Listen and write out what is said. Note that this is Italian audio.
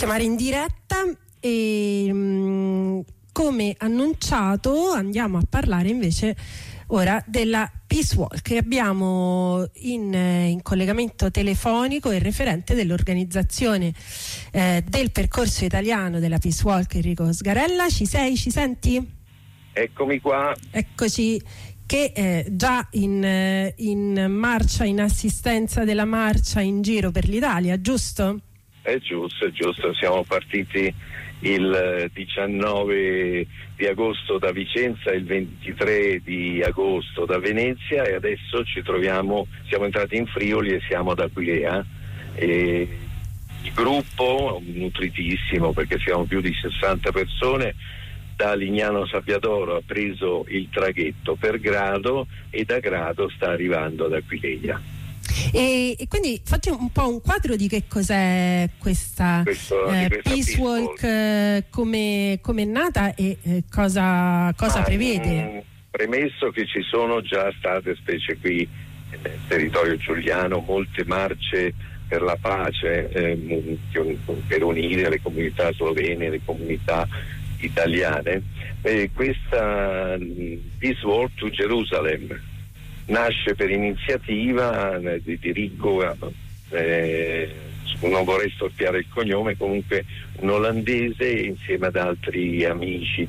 chiamare in diretta e come annunciato andiamo a parlare invece ora della Peace Walk. Abbiamo in collegamento telefonico il referente dell'organizzazione del percorso italiano della Peace Walk, Enrico Sgarella. Ci sei? Ci senti? Eccomi qua. Eccoci, che già in marcia, in assistenza della marcia in giro per l'Italia, giusto? È giusto, siamo partiti il 19 di agosto da Vicenza, il 23 di agosto da Venezia e adesso siamo entrati in Friuli e siamo ad Aquileia. E il gruppo, nutritissimo perché siamo più di 60 persone, da Lignano Sabbiadoro ha preso il traghetto per Grado e da Grado sta arrivando ad Aquileia. E quindi facci un po' un quadro di che cos'è questa Peace Walk, come è nata e cosa prevede? Premesso che ci sono già state, specie qui nel territorio giuliano, molte marce per la pace per unire le comunità slovene e le comunità italiane, questa Peace Walk to Jerusalem nasce per iniziativa di Ricco, non vorrei storpiare il cognome, comunque un olandese insieme ad altri amici